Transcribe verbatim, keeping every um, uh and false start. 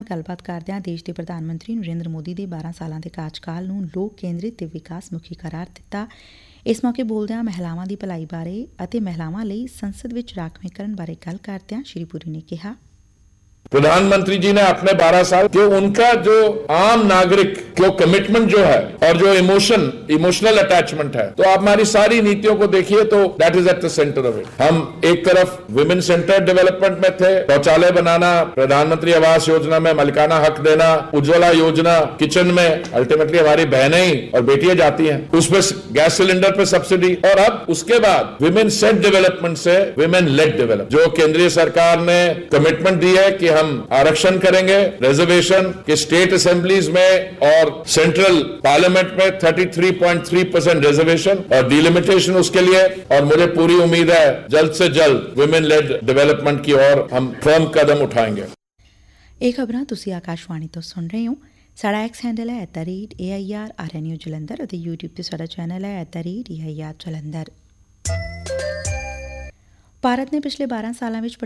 ਗੱਲਬਾਤ ਕਰਦਿਆਂ ਦੇਸ਼ ਦੇ ਪ੍ਰਧਾਨ ਮੰਤਰੀ ਨਰਿੰਦਰ ਮੋਦੀ ਦੇ ਬਾਰਾਂ ਸਾਲਾਂ ਦੇ ਕਾਰਜਕਾਲ ਨੂੰ ਲੋਕ ਕੇਂਦਰਿਤ ਤੇ ਵਿਕਾਸ ਮੁਖੀ ਕਰਾਰ ਦਿੱਤਾ। ਇਸ ਮੌਕੇ ਬੋਲਦਿਆਂ ਮਹਿਲਾਵਾਂ ਦੀ ਭਲਾਈ ਬਾਰੇ ਅਤੇ ਮਹਿਲਾਵਾਂ ਲਈ ਸੰਸਦ ਵਿੱਚ ਰਾਖਵੇਂਕਰਨ ਬਾਰੇ ਗੱਲ ਕਰਦਿਆਂ ਸ਼੍ਰੀ ਪੁਰੀ ਨੇ ਕਿਹਾ, प्रधानमंत्री जी ने अपने बारह साल जो उनका जो आम नागरिक जो कमिटमेंट जो है और जो इमोशन इमोशनल अटैचमेंट है, तो आप हमारी सारी नीतियों को देखिए तो that is at the centre of it. हम एक तरफ विमेन सेंटर डेवलपमेंट में थे, शौचालय बनाना, प्रधानमंत्री आवास योजना में मालिकाना हक देना, उज्ज्वला योजना, किचन में अल्टीमेटली हमारी बहनें ही और बेटियां जाती हैं, उसमें गैस सिलेंडर पे सब्सिडी, और अब उसके बाद विमेन सेट डेवलपमेंट से विमेन लेड डेवलप, जो केंद्रीय सरकार ने कमिटमेंट दी है कि हम आरक्षण करेंगे, रिजर्वेशन के स्टेट असेंबलीज में और सेंट्रल पार्लियामेंट में तैंतीस पॉइंट तीन परसेंट रिजर्वेशन और डिलिमिटेशन उसके लिए, और मुझे पूरी उम्मीद है जल्द से जल्द विमेन लेड डेवलपमेंट की ओर हम फर्म कदम उठाएंगे। ਇਹ ਖਬਰਾਂ ਤੁਸੀਂ ਆਕਾਸ਼ਵਾਣੀ ਤੋਂ ਸੁਣ ਰਹੇ ਹੋ। ਸਾਡਾ ਐਕਸ ਹੈਂਡਲ ਹੈ at the rate A I R R N U Jalandhar ਅਤੇ ਯੂਟਿਊਬ ਤੇ ਸਾਡਾ ਚੈਨਲ ਹੈ at the rate A I R Jalandhar. Bharat ਨੇ ਪਿਛਲੇ ਬਾਰਾਂ ਸਾਲਾਂ ਵਿੱਚ